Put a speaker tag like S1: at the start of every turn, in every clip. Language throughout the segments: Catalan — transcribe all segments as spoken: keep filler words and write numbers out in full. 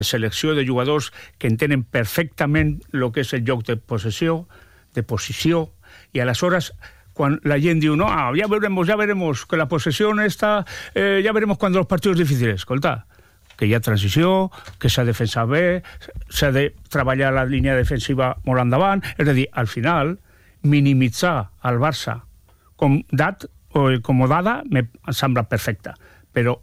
S1: selecció de jugadors que entenen perfectament el que és el joc de possessió, de posició, i aleshores, quan la gent diu, no, ah, ya veremos, ya veremos, que la posesión está, eh, ya veremos cuando los partidos difíciles. Escolta, que hi ha transició, que s'ha de defensar bé, s'ha de treballar la línia defensiva molt endavant, és a dir, al final, minimitzar el Barça com dat o com dada em sembla perfecta, però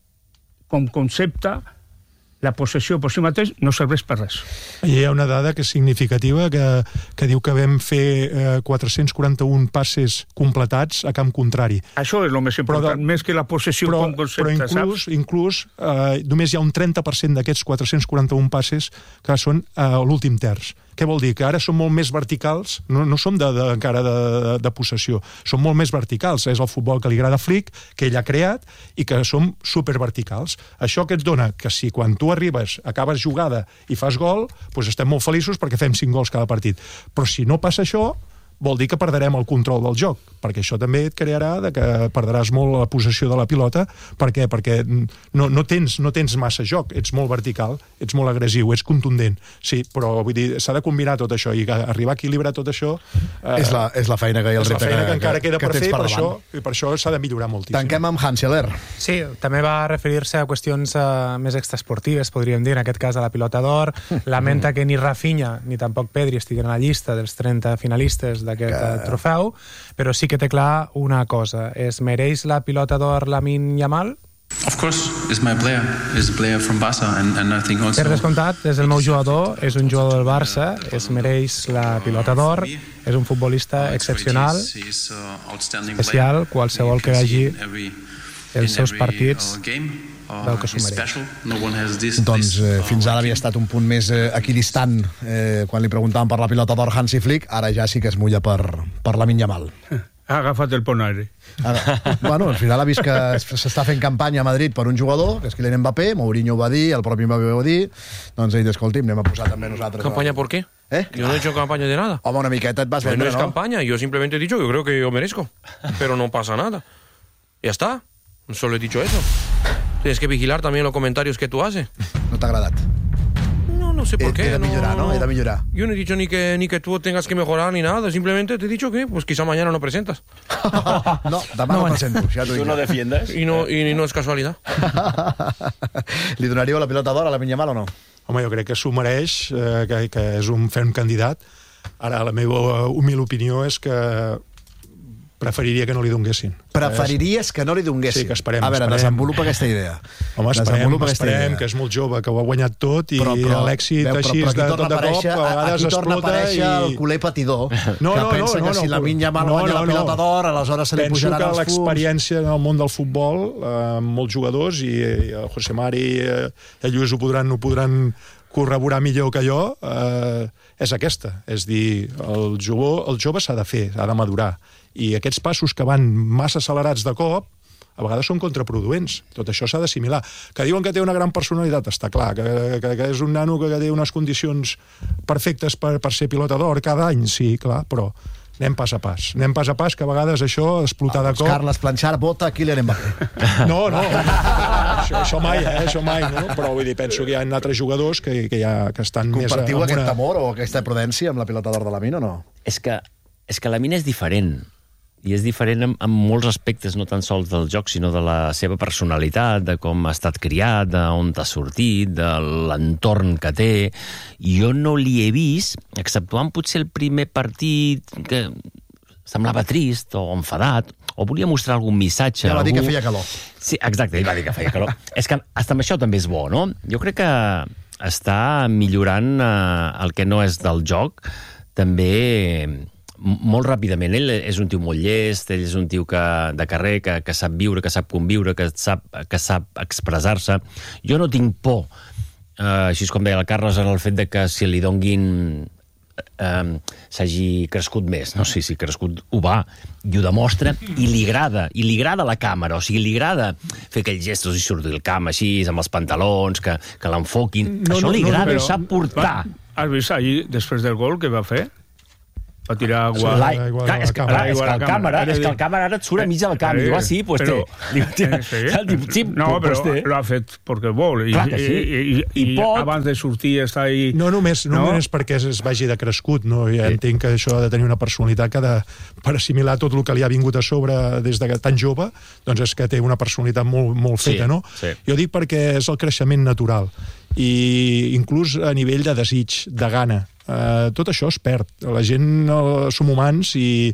S1: com concepte la possessió per si mateix no serveix per res.
S2: Hi ha una dada que és significativa que, que diu que vam fer eh, quatre-cents quaranta-un passes completats a camp contrari.
S1: Això és el més important,
S2: de,
S1: més que la possessió
S2: però,
S1: com concepte,
S2: però inclús,
S1: saps?
S2: inclús eh, només hi ha un trenta per cent d'aquests quatre-cents quaranta-un passes que són a eh, l'últim terç. Què vol dir? Que ara som molt més verticals, no, no som de, de, encara de, de, de possessió, som molt més verticals. És el futbol que li agrada a Flick, que ell ha creat, i que som superverticals. Això que et dona que si quan tu arribes, acabes jugada i fas gol, doncs estem molt feliços perquè fem cinc gols cada partit. Però si no passa això, vol dir que perdrem el control del joc, perquè això també et crearà de que perdràs molt la possessió de la pilota. Per què? Perquè no, no, tens, no tens massa joc, ets molt vertical, ets molt agressiu, ets contundent. Sí, però vull dir, s'ha de combinar tot això, i arribar a equilibrar tot això...
S3: Eh, és, la, és la feina que hi ha el repte
S2: que, que encara
S3: que,
S2: queda
S3: que
S2: per fer,
S3: per
S2: per això, i per això s'ha de millorar moltíssim.
S3: Tanquem amb Hanseler.
S4: Sí, també va referir-se a qüestions uh, més extraesportives, podríem dir, en aquest cas a la pilota d'or. Lamenta que ni Rafinha ni tampoc Pedri estiguin a la llista dels trenta finalistes d'aquest que... trofeu, però sí que té clar una cosa: es mereix la pilota d'or Lamine Yamal?
S5: Of course, is my player, is a player from Barça, and, and I think also...
S4: Per descomptat, és el meu jugador, és un jugador del Barça, es mereix la pilota d'or, és un futbolista excepcional, especial, qualsevol que vegi els seus partits del que s'ho mereix.
S3: Doncs eh, fins ara havia estat un punt més eh, equidistant eh, quan li preguntàvem per la pilota d'or Hansi Flick, ara ja sí que es mulla per, per Lamine Yamal.
S1: Ha agafat el ponari.
S3: Ara, bueno, al final ha vist que s'està fent campanya a Madrid per un jugador, que és Kylian Mbappé, Mourinho ho va dir, el propi Mbappé ho va dir, doncs ell, escolti'm, anem a posar també nosaltres...
S6: ¿Campaña por qué?
S3: ¿Eh?
S6: Yo no he hecho campaña de nada.
S3: Home, una miqueta et vas vendre,
S6: no? No es campaña, yo simplemente he dicho que creo que yo merezco, pero no pasa nada. Ya está, solo he dicho eso. Tienes que vigilar también los comentarios que tú haces.
S3: No t'ha agradat?
S6: No, no sé por
S3: he,
S6: qué.
S3: He de millorar, ¿no? He de millorar.
S6: Yo no he dicho ni que, ni que tú tengas que mejorar ni nada. Simplemente te he dicho que pues quizá mañana no presentas.
S3: No, demà no, no presento. Ja
S7: tu no defiendes.
S6: Y no, y no es casualidad.
S3: Li donaríeu la pilota d'or a Lamine Yamal o no?
S2: Home, jo crec que s'ho mereix, eh, que, que és un ferm candidat. Ara, la meva humil opinió és que preferiria que no li donguessin.
S3: Preferiries que no li donguessin?
S2: Sí, que esperem.
S3: A veure,
S2: esperem.
S3: desenvolupa aquesta idea.
S2: Home, esperem, esperem, que és molt jove, que ho ha guanyat tot, i però, però, l'èxit veu, així però, però de tot de cop, a vegades
S3: aquí torna
S2: explota
S3: a aparèixer
S2: i...
S3: el culer patidor,
S2: no,
S3: que
S2: no,
S3: pensa
S2: no, no,
S3: que si
S2: no,
S3: Lamine Yamal
S2: no,
S3: guanya
S2: no,
S3: la pilota
S2: no.
S3: d'or, aleshores se li
S2: Penso
S3: pujaran els
S2: que
S3: fums.
S2: l'experiència en el món del futbol, eh, molts jugadors, i el José Mari i el Lluís ho podran, ho podran corroborar millor que jo, eh, és aquesta. És dir, el jove, el jove s'ha de fer, ha de madurar. I aquests passos que van massa accelerats de cop, a vegades són contraproduents. Tot això s'ha d'assimilar. Que diuen que té una gran personalitat, està clar, que, que, que és un nano que té unes condicions perfectes per, per ser pilota d'or cada any, sí, clar, però anem pas a pas. Anem pas a pas, que a vegades això, explotar de cop...
S3: Carles Planchar vota Kylian Mbappé.
S2: No, no, això, això mai, eh? Això mai, no? Però vull dir, penso que hi ha altres jugadors que, que, ha, que estan
S3: Compartiu
S2: més...
S3: Compartiu aquest
S2: una...
S3: temor o aquesta prudència amb la pilota d'or de Lamine o no?
S7: És que, és que Lamine és diferent. I és diferent en, en molts aspectes, no tan sols del joc, sinó de la seva personalitat, de com ha estat criat, d'on t'ha sortit, de l'entorn que té. Jo no li he vist, exceptuant potser el primer partit que semblava trist o enfadat, o volia mostrar algun missatge.
S3: Ja va
S7: algú...
S3: dir que feia calor.
S7: Sí, exacte, ell va dir que feia calor. És que hasta amb això també és bo, no? Jo crec que està millorant eh, el que no és del joc, també... molt ràpidament. Ell és un tio molt llest, ell és un tio que, de carrer, que, que sap viure, que sap conviure, que sap, que sap expressar-se. Jo no tinc por, eh, així com deia el Carles, en el fet de que si li donguin eh, s'hagi crescut més. No sé si crescut ho va i ho demostra, i li agrada, i li agrada la càmera, o sigui, li agrada fer aquells gestos i sortir del camp així, amb els pantalons, que, que l'enfoquin. No, Això no, li agrada, no, però, i sap portar.
S1: Has vist ahir, després del gol que va fer? va tirar agua.
S7: La,
S2: L'aigua
S7: clar,
S2: de
S7: és,
S2: la
S7: que,
S2: càmera.
S7: clar, és que el
S1: L'aigua de la
S7: càmera,
S1: càmera.
S7: és que el càmera ara et surt a mig del camp.
S1: Eh,
S7: Diu, ah, sí, pues
S1: però-
S7: té. Diu, tia,
S1: sí.
S7: el diu, sí,
S1: No,
S7: pues
S1: però
S7: té.
S1: lo ha fet perquè vol. I,
S7: Clar que sí.
S1: I, i, i,
S7: I pot.
S1: abans de sortir està ahí...
S2: No només, no,
S1: No?
S2: només perquè es, es vagi de crescut, no? Ja sí. entenc que això ha de tenir una personalitat que ha de, per assimilar tot el que li ha vingut a sobre des de tan jove, doncs és que té una personalitat molt, molt
S7: Sí,
S2: feta, no?
S7: sí.
S2: Jo dic perquè és el creixement natural i inclús a nivell de desig, de gana. Eh, tot això es perd. La gent eh, som humans i,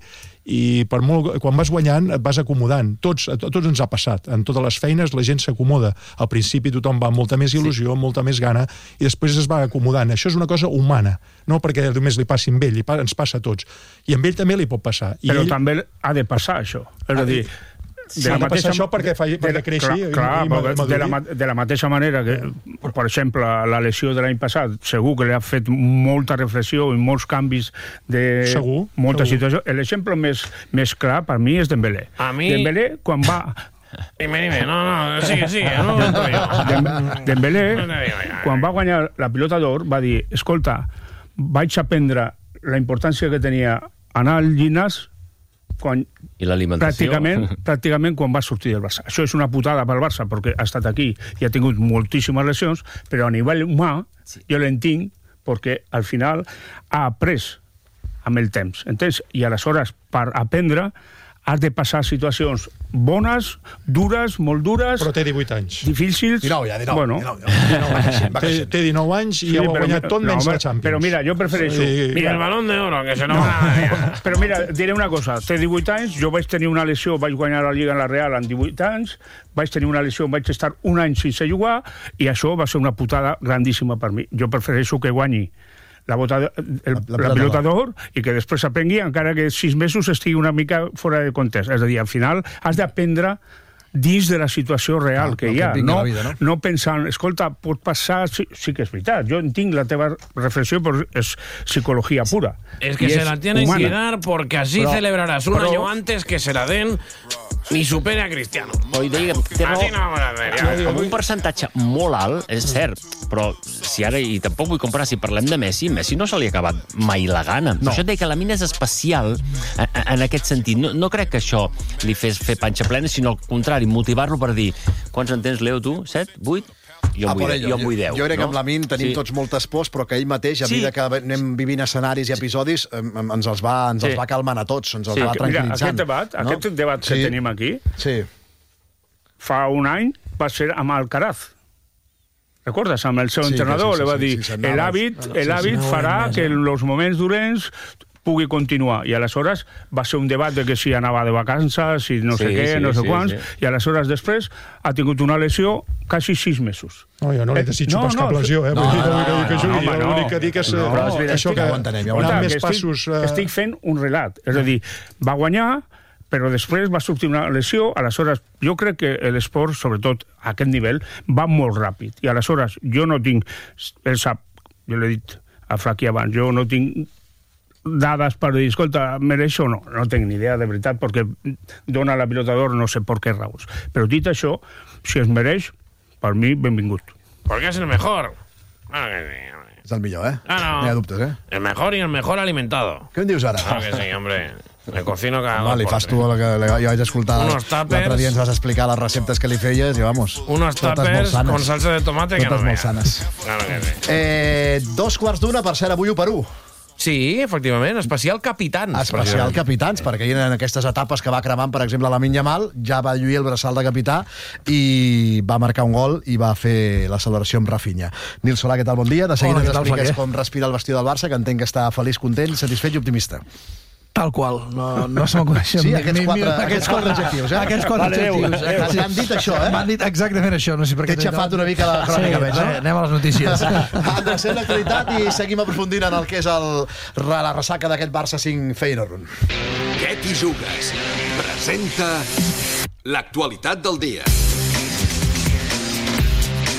S2: i per molt, quan vas guanyant et vas acomodant. Tots, a tots ens ha passat. En totes les feines la gent s'acomoda. Al principi tothom va amb molta més il·lusió, amb molta més gana, i després es va acomodant. Això és una cosa humana, no perquè només li passi amb ell, li pa, ens passa a tots. I amb ell també li pot passar. I
S1: Però
S2: ell,
S1: també ha de passar això. És a dir,
S2: Sí, ha de passar això perquè, fa, perquè creixi
S1: clar,
S2: i,
S1: clar,
S2: i
S1: perquè
S2: maduri.
S1: de, la, ma- de la mateixa manera que, per exemple, la lesió de l'any passat, segur que li ha fet molta reflexió i molts canvis de
S2: Segur,
S1: molta
S2: segur.
S1: situació. L'exemple més, més clar per mi és Dembélé.
S6: A mi-
S1: Dembélé, quan va...
S6: Dime, dime, no, no, sigue, sigue, no lo entro yo.
S1: Dem- Dembélé,
S6: No te digo ya.
S1: quan va guanyar la pilota d'or, va dir, escolta, vaig aprendre la importància que tenia anar al gimnàs quan
S7: I l'alimentació.
S1: pràcticament, pràcticament quan va sortir del Barça. Això és una putada pel Barça, perquè ha estat aquí i ha tingut moltíssimes lesions, però a nivell humà sí. jo l'entenc perquè al final ha après amb el temps. Entens? I aleshores, per aprendre, has de passar situacions bones, dures, molt dures,
S2: Però té divuit anys.
S1: difícils...
S3: dinou, ja, dinou.
S1: Bueno,
S3: dinou, dinou, va creixent, va
S2: Té,
S3: creixent.
S2: té dinou anys i
S1: sí,
S2: ja ho ha
S1: però
S2: guanyat
S1: mi-
S2: tot
S1: no,
S2: menys
S1: home,
S2: la Champions.
S1: Però mira, jo prefereixo...
S2: Sí.
S6: Y
S1: Mira,
S6: el balón de oro, que se nos va a...
S1: però mira, diré una cosa, té divuit anys, jo vaig tenir una lesió, vaig guanyar la Lliga en la Real amb divuit anys, vaig tenir una lesió, vaig estar un any sense jugar, i això va ser una putada grandíssima per mi. Jo prefereixo que guanyi la, bota, el,
S3: La-
S1: la,
S3: la
S1: la
S3: pilota
S1: pilota d'or i que després aprengui, encara que sis mesos estigui una mica fora de context. És a dir, al final has d'aprendre dins de la situació real
S3: Ah,
S1: que
S3: el
S1: hi
S3: que
S1: ha,
S3: et vingui
S1: no,
S3: a la vida, no?
S1: no pensant, escolta, pot passar, sí, sí que és veritat, jo entenc la teva reflexió, però és psicologia pura.
S6: Es que
S1: I
S6: se la tienen
S1: humana.
S6: que dar porque así
S1: Però-
S6: celebrarás un
S1: però-
S6: año antes que se la den ni supere a Cristiano.
S7: Oi, deia, té raó.
S6: Así no vamos a hacer. ya.
S7: Amb un percentatge molt alt, és cert, però si ara, i tampoc vull comparar, si parlem de Messi, Messi no se li ha acabat mai la gana. No. Això et deia que la mina és especial en, en aquest sentit. No, no crec que això li fes fer panxa plena, sinó al contrari, motivar-lo per dir, quants en tens, Leo, tu? Set? Vuit? Jo
S3: Ah,
S7: en vull,
S3: por
S7: de-
S3: ello.
S7: jo en vull deu.
S3: Jo crec que
S7: no?
S3: amb l'Amin tenim
S7: Sí.
S3: tots moltes pors, però que ell mateix, a
S7: Sí.
S3: mesura que anem vivint escenaris i episodis, em- em- ens els va, ens
S7: Sí.
S3: els va calmant a tots, ens els
S7: Sí,
S3: va
S7: que-
S1: Mira,
S3: tranquil·litzant.
S1: aquest debat,
S3: no?
S1: aquest debat que
S3: Sí.
S1: tenim aquí,
S3: Sí.
S1: fa un any va ser amb Alcaraz. Recordes? Amb el seu
S3: Sí,
S1: entrenador,
S3: sí, sí,
S1: li va
S3: sí,
S1: dir
S3: sí, sí, sí,
S1: l'hàbit
S3: sí,
S1: el
S3: sí,
S1: hàbit
S4: sí,
S1: farà
S4: sí,
S1: que en els moments dolents pugui continuar. I aleshores va ser un debat de que si anava de vacances, si no
S7: Sí,
S1: sé què,
S7: sí,
S1: no sé
S7: sí,
S1: quants,
S7: sí.
S1: i aleshores després ha tingut una lesió quasi sis mesos.
S2: No, jo no li
S1: Eh,
S2: desitjo
S1: no,
S2: pas cap
S1: no,
S2: lesió, eh?
S3: no,
S2: Vull dir,
S3: no,
S2: no, vull dir que
S1: no,
S2: jugui.
S1: home, no.
S2: L'únic que dic és,
S1: No,
S2: eh,
S1: però és veritat,
S2: això
S3: que
S2: que
S3: ja ho entenem, ja ho
S2: anar
S1: Escolta,
S2: amb
S1: que
S2: més passos...
S1: Estic,
S2: eh,
S1: estic fent un relat. És a dir, va guanyar, però després va sortir una lesió, aleshores jo crec que l'esport, sobretot a aquest nivell, va molt ràpid. I aleshores jo no tinc, ell sap, jo l'he dit a Fraqui abans, jo no tinc dades per dir, escolta, mereix o no? No tinc ni idea, de veritat, perquè dona la pilota d'or no sé per què raons. Però dit això, si es mereix, per mi, benvingut.
S6: Porque es el mejor. Claro que sí, hombre.
S3: És el millor, eh?
S6: Ah, no.
S3: No hi ha dubtes, eh?
S6: El mejor y el mejor alimentado.
S3: Què en dius ara?
S6: Claro que sí, hombre. Me cocino cada
S3: Vale,
S6: dos
S3: li
S6: por
S3: fas
S6: tres.
S3: tu el que jo vaig escoltar
S6: Unos tuppers.
S3: l'altre dia ens vas explicar les receptes que li feies i vamos,
S6: Unos
S3: totes molt
S6: tuppers
S3: sanes.
S6: con salsa de tomate que
S3: Totes
S6: no
S3: molt
S6: veas.
S3: sanes.
S6: Claro que sí.
S3: Eh, dos quarts d'una, per cert, avui u per u.
S6: Sí, efectivament, especial capitans.
S3: Especial
S6: precisament.
S3: capitans, perquè hi en aquestes etapes que va cremant, per exemple, la Yamal, ja va lluir el braçal de capità i va marcar un gol i va fer la celebració amb Rafinha. Nil Solà, què tal? Bon dia. De seguida
S8: Hola,
S3: ens
S8: què tal,
S3: expliques
S8: Flaquer?
S3: com respira el vestidor del Barça, que entenc que està feliç, content, satisfet i optimista.
S8: Tal qual, no, no se m'acudeixen.
S3: Sí,
S8: ni-
S3: aquests
S8: ni-
S3: quatre-
S8: ni-
S3: aquests quatre adjectius, eh?
S8: Aquests quatre
S1: Vale, Déu,
S8: adjectius.
S1: Déu.
S8: exacte.
S3: T'han dit això, eh?
S8: M'han dit exactament això, no sé per què.
S3: T'he xafat una mica la crònica,
S8: sí,
S3: veig, no?
S8: bé, anem a les notícies.
S3: Atenció a l'actualitat i seguim aprofundint en el que és el, la ressaca d'aquest Barça cinc Feyenoord.
S9: Què t'hi jugues? Presenta l'actualitat del dia.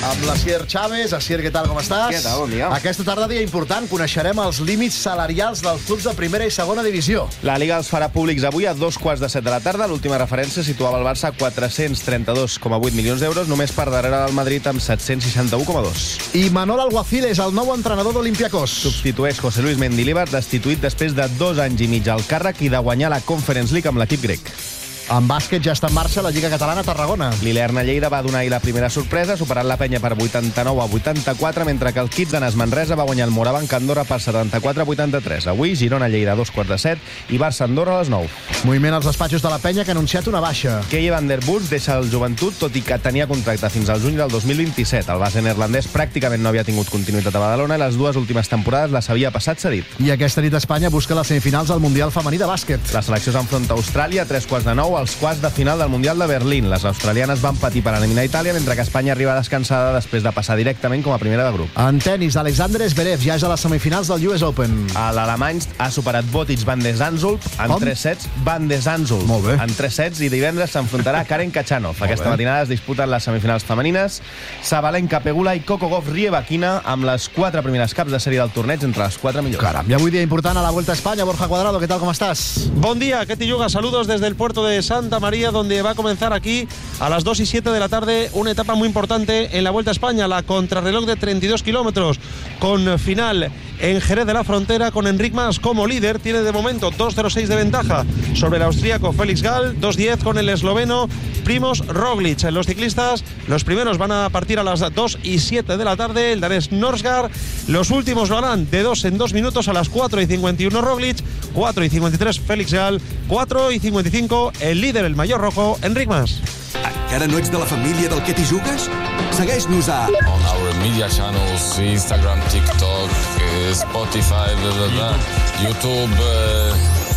S3: amb l'Asier Chávez. Asier, què tal, com estàs?
S10: Què tal, bon dia.
S3: Aquesta tarda, dia important, coneixerem els límits salarials dels clubs de primera i segona divisió.
S10: La Liga els farà públics avui a dos quarts de set de la tarda. L'última referència situava el Barça a quatre-cents trenta-dos coma vuit milions d'euros, només per darrere del Madrid amb set-cents seixanta-u coma dos.
S3: I Manol Alguacil és el nou entrenador d'Olympiacos.
S10: Substitueix José Luis Mendilibar, destituït després de dos anys i mig al càrrec i de guanyar la Conference League amb l'equip grec.
S3: En bàsquet ja està en marxa la Lliga Catalana a Tarragona.
S10: L'Ilerna Lleida va donar ahir la primera sorpresa, superant la Penya per vuitanta-nou a vuitanta-quatre, mentre que el Kids d'Anas Manresa va guanyar el Morabanc Andorra per setanta-quatre a vuitanta-tres. Avui, Girona Lleida a dos quarts de set i Barça Andorra a les nou.
S3: Moviment als despatxos de la Penya, que ha anunciat una baixa.
S10: Keye van der Bus deixa el Joventut, tot i que tenia contracte fins al juny del dos mil vint-i-set. El base neerlandès pràcticament no havia tingut continuïtat a Badalona i les dues últimes temporades les havia passat cedit.
S3: I aquesta nit Espanya busca les semifinals del Mundial Femení de Bàsquet.
S10: La selecció s'enfronta a Austràlia a tres quarts de nou als quarts de final del Mundial de Berlín. Les australianes van patir per eliminar Itàlia, mentre que Espanya arriba descansada després de passar directament com a primera de grup.
S3: En tenis, Alexander Zverev ja és a les semifinals del U S Open.
S10: L'alemany ha superat Botic Van de Zandschulp en
S3: Com?
S10: tres sets. Van de Zandschulp.
S3: Molt bé.
S10: En tres sets i divendres s'enfrontarà Karen Khachanov. Aquesta matinada es disputen les semifinals femenines. Sabalenka, Pegula i Coco Gauff Rybakina amb les quatre primeres caps de sèrie del torneig entre les quatre millors.
S3: Caram, i avui dia important a la Vuelta a España. Borja Cuadrado, ¿qué tal? ¿Cómo estás?
S11: Buen día, Ketty Yuga. Saludos desde el puerto de Santa María, donde va a comenzar aquí a las dos y siete de la tarde una etapa muy importante en la Vuelta a España, la contrarreloj de treinta y dos kilómetros, con final en Jerez de la Frontera, con Enric Mas como líder. Tiene de momento dos cero seis de ventaja sobre el austríaco Félix Gall, dos diez con el esloveno Primoz Roglic. Los ciclistas, los primeros van a partir a las dos y siete de la tarde, el danés Norsgaard. Los últimos lo harán de dos en dos minutos a las cuatro y cincuenta y uno Roglic, cuatro y cincuenta y tres Félix Gall, cuatro y cincuenta y cinco el líder, el mayor rojo, Enric Mas.
S9: Encara no ets de la família del Què t'hi jugues? Segueix-nos a...
S12: On our media channels, Instagram, TikTok, uh, Spotify, blah, blah, blah, YouTube, uh,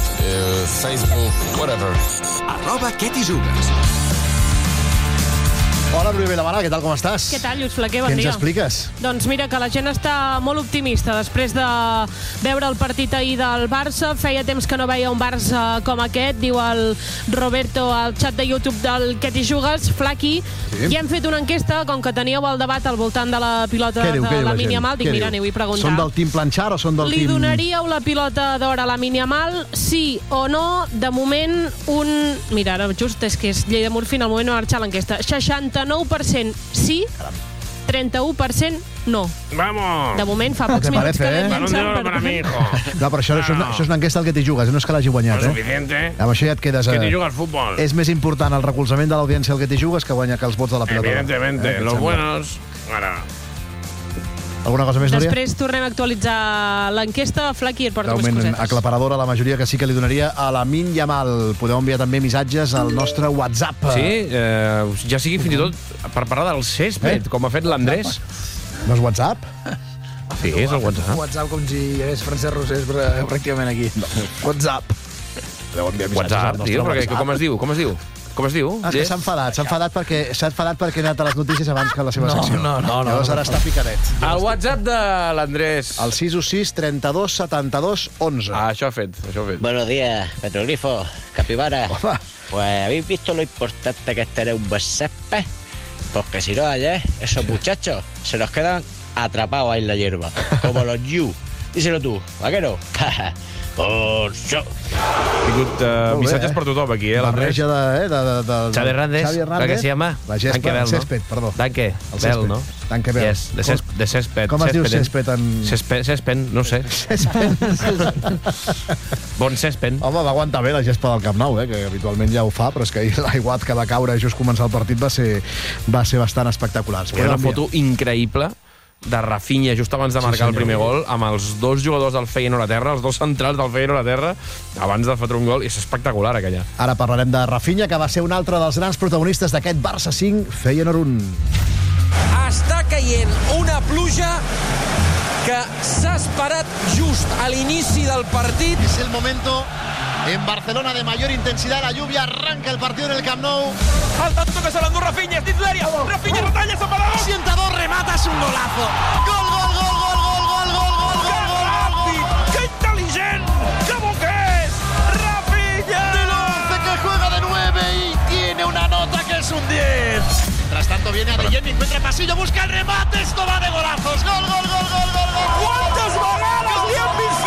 S12: uh, Facebook, whatever.
S9: Arroba Què t'hi jugues.
S3: Hola, Núria Vilamala, què tal, com estàs?
S13: Què tal, Lluís Flaquer, bon
S3: Què
S13: dia.
S3: ens expliques?
S13: Doncs mira, que la gent està molt optimista després de veure el partit ahir del Barça. Feia temps que no veia un Barça com aquest, diu el Roberto al xat de YouTube del Què t'hi jugues, Flaqui. Sí. I hem fet una enquesta, com que teníeu el debat al voltant de la pilota
S3: Què diu, què
S13: de
S3: diu
S13: la
S3: la
S13: Mini
S3: gent?
S13: Yamal. Dic,
S3: Què
S13: mira,
S3: diu?
S13: aneu-hi a preguntar.
S3: Són del team Planchar o són del
S13: Li
S3: team...
S13: donaríeu la pilota d'or a la Mini Yamal, sí o no? De moment, un... Mira, ara just és que és llei de morfina, al moment de marxar l'enquesta. seixanta-nou per cent sí, trenta-u per cent no.
S1: Vamos.
S13: De moment, fa pocs
S3: ¿Te
S13: minuts
S3: parece,
S13: que
S3: eh?
S13: l'hem
S1: Balón de
S13: llançat.
S1: oro para mi hijo.
S3: No, però això, això, és una, això és una enquesta del Què t'hi jugues, no és que l'hagi guanyat,
S1: No
S3: eh?
S1: es suficiente.
S3: Amb això ja et quedes...
S1: Que
S3: eh,
S1: t'hi juga al fútbol.
S3: És més important el recolzament de l'audiència al Què t'hi jugues que guanyar que els vots de la pilota.
S1: Evidentemente.
S3: Eh, què et
S1: Los
S3: sembla?
S1: buenos. Ahora.
S3: Alguna cosa més, Núria?
S13: Després tornem a actualitzar l'enquesta. Flaqui, et porta
S3: De
S13: més
S3: moment,
S13: cosetes.
S3: aclaparadora la majoria que sí que li donaria a la Min Yamal. Podeu enviar també missatges al nostre WhatsApp.
S6: Sí, eh, ja sigui fins i tot per parlar del césped,
S3: Eh?
S6: com ha fet l'Andrés.
S3: No és WhatsApp?
S6: Sí, és el WhatsApp.
S8: WhatsApp com si hi hagués Francesc Rosés pràcticament aquí. WhatsApp.
S3: Podeu enviar missatges
S6: WhatsApp,
S3: al
S6: tio,
S3: nostre
S6: perquè
S3: WhatsApp.
S6: com es diu? Com es diu? Com es diu?
S3: Ah, és que s'ha enfadat, s'ha enfadat perquè s'ha enfadat perquè ha anat a les notícies abans que a la seva
S8: No,
S3: secció.
S8: no, no, no,
S3: Llavors
S8: no,
S3: ara
S8: no.
S3: està picadet.
S6: El WhatsApp de l'Andrés.
S3: El sis u sis trenta-dos setanta-dos onze.
S6: Ah, això ha fet, això ha fet.
S14: Buenos días, Petroglifo, Capibara.
S3: Hola.
S14: Pues habéis visto lo importante que es tener un buen césped. Porque si no, ayer esos muchachos se nos quedan atrapados ahí en la hierba, como los Yu. Díselo tú, vaquero. Por show.
S6: Ha tingut uh,
S3: bé,
S6: missatges
S3: eh?
S6: per tothom aquí, eh, l'Andrés.
S3: Barreja de, eh, de, de, de,
S6: Xavi Hernández,
S3: Xavi
S6: ¿la que se llama?
S3: La gespa,
S6: Danke Bell, ¿no?
S3: césped, perdó.
S6: Danke,
S3: El
S6: Bell,
S3: césped.
S6: no?
S3: Danke Bell.
S6: Yes, de, cés, de césped.
S3: Com es diu
S6: césped,
S3: césped en...
S6: Césped, césped, no sé.
S3: Césped.
S6: Bon césped.
S3: Home, va aguantar bé la gespa del Camp Nou, eh, que habitualment ja ho fa, però és que ahir l'aiguat que va caure just començar el partit va ser, va ser bastant espectacular.
S6: Hi ha una foto increïble de Rafinha just abans de marcar
S3: Sí,
S6: el primer gol, amb els dos jugadors del Feyenoord a terra, els dos centrals del Feyenoord a terra, abans de fotre un gol, i és espectacular aquella.
S3: Ara parlarem de Rafinha, que va ser un altre dels grans protagonistes d'aquest Barça cinc, Feyenoord un.
S15: Està caient una pluja que s'ha esperat just a l'inici del partit.
S3: És el momento en Barcelona de mayor intensidad, la lluvia arranca el partido en el Camp Nou.
S15: Al tanto que se l'endú Rafinha, és dins l'àrea. Rafinha retalla, s'embalador.
S3: Sientador, remata, es un golazo. Gol, gol, gol, gol, gol, gol, gol, gol,
S15: ¡Qué rápido! ¡Qué inteligente! ¡Qué bo que es! ¡Rafinha!
S3: Del once que juega de nueve y tiene una nota que es un diez. Mientras tanto,
S16: Roberto, viene a De Jong, encuentra pasillo, busca el remate, esto va de golazos. Gol, gol, gol, gol, gol, gol.
S17: ¿Cuántas vegades li han vist